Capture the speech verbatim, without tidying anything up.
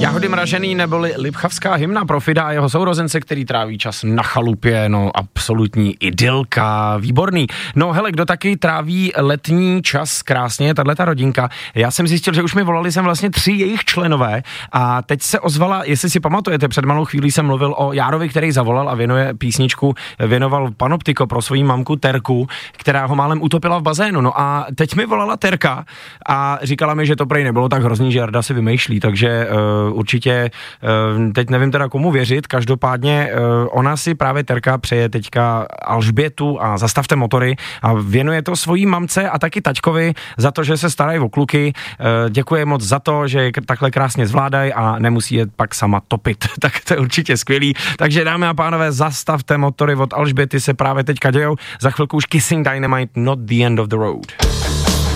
Jahody mražený neboli lipchavská hymna pro Fida a jeho sourozence, který tráví čas na chalupě, no absolutní idylka, výborný. No hele, kdo taky tráví letní čas krásně, tato rodinka. Já jsem zjistil, že už mi volali jsem vlastně tři jejich členové a teď se ozvala, jestli si pamatujete, před malou chvílí jsem mluvil o Járovi, který zavolal a věnuje písničku, věnoval Panoptiko pro svoji mamku Terku, která ho málem utopila v bazénu. No a teď mi volala Terka a říkala mi, že to prej nebylo tak hrozný, že Jarda si vymýšlí, takže uh, určitě, uh, teď nevím teda komu věřit, každopádně uh, ona si právě Terka přeje teďka Alžbětu a Zastavte motory a věnuje to svojí mamce a taky taťkovi za to, že se starají o kluky. Uh, děkuje moc za to, že je takhle krásně zvládají a nemusí je pak sama topit. Tak to je určitě skvělý. Takže dámy a pánové, Zastavte motory od Alžběty se právě teďka dějou. Za chvilku už Kissing Dynamite, Not the End of the Road.